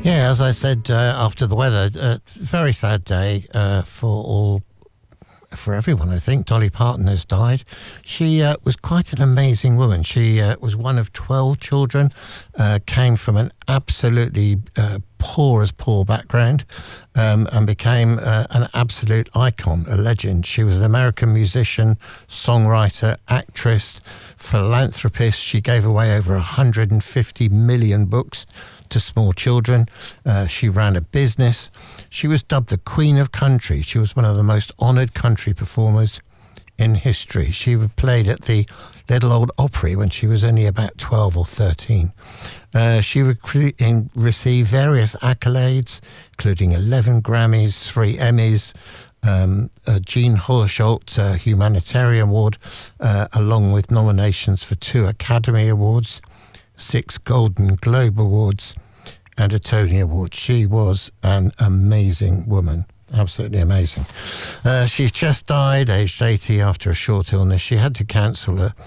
Yeah, as I said after the weather, very sad day for everyone, I think. Dolly Parton has died. She was quite an amazing woman. She was one of 12 children, came from an absolutely poor as poor background, and became an absolute icon, a legend. She was an American musician, songwriter, actress, philanthropist. She gave away over 150 million books to small children. She ran a business. She was dubbed the Queen of Country. She was one of the most honoured country performers in history. She played at the Little Old Opry when she was only about 12 or 13. She received various accolades, including 11 Grammys, 3 Emmys, a Jean Horsholt Humanitarian Award, along with nominations for 2 Academy Awards, 6 Golden Globe Awards, and a Tony Award. She was an amazing woman. Absolutely amazing. She just died, aged 80, after a short illness. She had to cancel a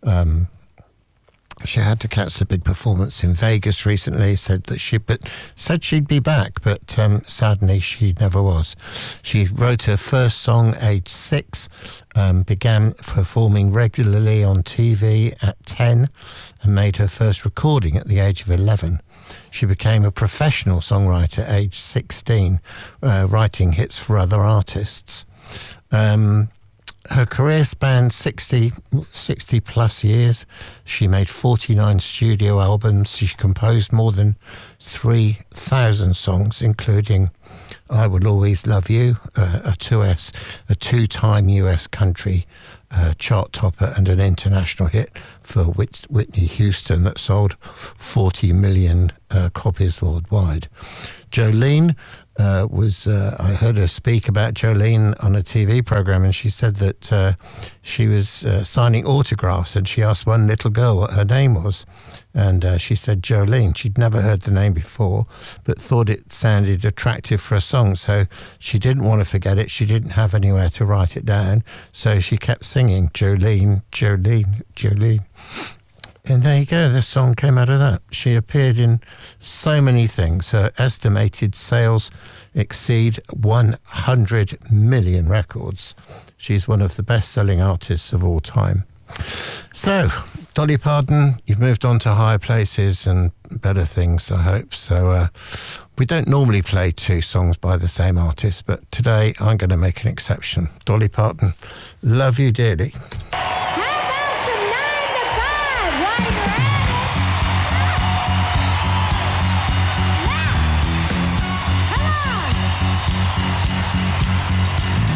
big performance in Vegas recently. Said she'd be back, but sadly she never was. She wrote her first song aged 6, began performing regularly on TV at 10, and made her first recording at the age of 11. She became a professional songwriter aged 16, writing hits for other artists. Her career spanned 60 plus years. She made 49 studio albums. She composed more than 3,000 songs, including I Will Always Love You, a 2-time US country chart topper and an international hit for Whitney Houston that sold 40 million copies worldwide. Jolene I heard her speak about Jolene on a TV program, and she said that she was signing autographs, and she asked one little girl what her name was, and she said Jolene. She'd never heard the name before, but thought it sounded attractive for a song, so she didn't want to forget it. She didn't have anywhere to write it down, so she kept singing Jolene, Jolene, Jolene. And there you go, this song came out of that. She appeared in so many things. Her estimated sales exceed 100 million records. She's one of the best-selling artists of all time. So, Dolly Parton, you've moved on to higher places and better things, I hope. So, we don't normally play 2 songs by the same artist, but today I'm going to make an exception. Dolly Parton, love you dearly.